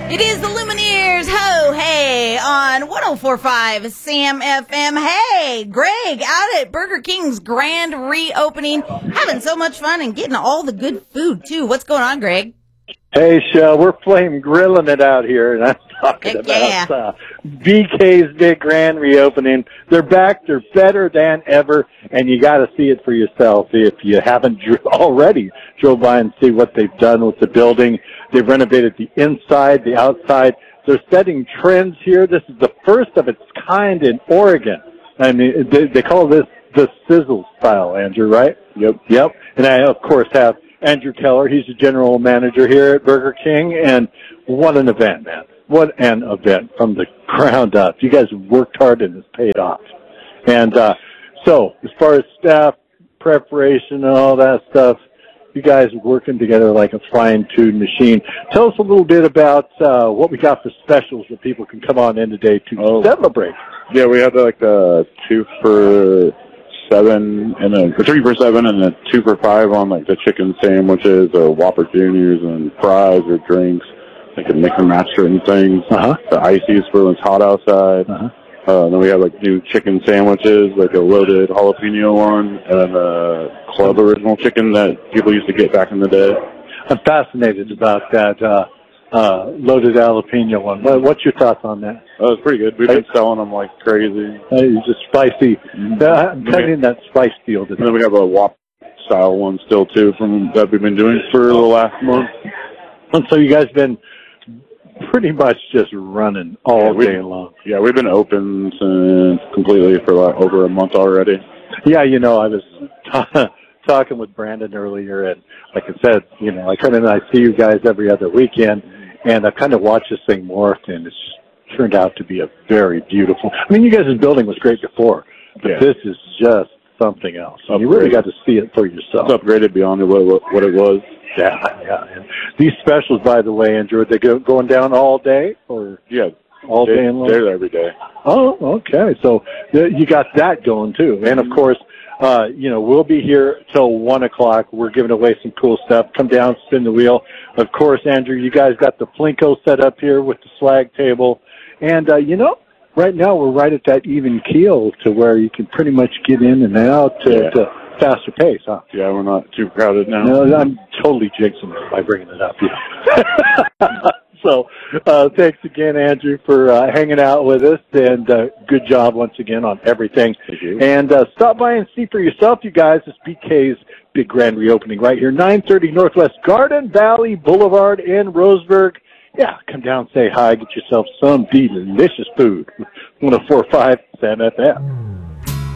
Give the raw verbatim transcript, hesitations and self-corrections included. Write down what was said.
It is the Lumineers, ho, hey, on one oh four point five Sam F M. Hey, Greg, out at Burger King's grand reopening, having so much fun and getting all the good food, too. What's going on, Greg? Hey, Shell, we're flame grilling it out here, and I'm talking Heck about yeah. uh, B K's big grand reopening. They're back. They're better than ever, and you got to see it for yourself if you haven't dr- already drove by and see what they've done with the building. They've renovated the inside, the outside. They're setting trends here. This is the first of its kind in Oregon. I mean, they, they call this the sizzle style, Andrew, right? Yep. Yep. And I, of course, have Andrew Keller. He's the general manager here at Burger King, and what an event, man. What an event from the ground up. You guys worked hard and it's paid off. And uh, so as far as staff preparation and all that stuff, you guys are working together like a fine-tuned machine. Tell us a little bit about uh, what we got for specials that people can come on in today to oh. celebrate. Yeah, we had like a two for seven and a, a three for seven and a two for five on like the chicken sandwiches or Whopper Juniors and fries or drinks. They can mix and match certain things. Uh-huh. The ices for when it's hot outside. Uh-huh. Uh, then we have like new chicken sandwiches, like a loaded jalapeno one, and then a club original chicken that people used to get back in the day. I'm fascinated about that uh, uh, loaded jalapeno one. What, what's your thoughts on that? Oh, it's pretty good. We've been selling them like crazy. Uh, it's just spicy. Uh, I'm cutting that spice deal today. And then we have a Whopper style one still too from that we've been doing for the last month. And so you guys been pretty much just running all yeah, day long. Yeah, we've been open since completely for like over a month already. Yeah, you know, I was t- talking with Brandon earlier, and like I said, you know, I kind of I see you guys every other weekend, and I kind of watch this thing morph, and it's turned out to be a very beautiful. I mean, you guys' building was great before, but yeah. this is just something else. And you really got to see it for yourself. It's upgraded beyond what, what it was. Yeah, yeah. And these specials, by the way, Andrew, are they go, going down all day or yeah, all they, day and long? They're every day. Oh, okay. So uh, you got that going too, and of course, uh, you know, we'll be here till one o'clock. We're giving away some cool stuff. Come down, spin the wheel. Of course, Andrew, you guys got the Plinko set up here with the swag table, and uh, you know, right now we're right at that even keel to where you can pretty much get in and out to. Yeah. to faster pace, huh? Yeah, we're not too crowded now. No, I'm totally jinxing it by bringing it up. Yeah. So, uh, thanks again, Andrew, for uh, hanging out with us, and uh, good job once again on everything. Thank you. And uh, stop by and see for yourself, you guys. It's B K's big grand reopening right here, nine thirty Northwest Garden Valley Boulevard in Roseburg. Yeah, come down, say hi, get yourself some delicious food. one oh four point five Sam F M.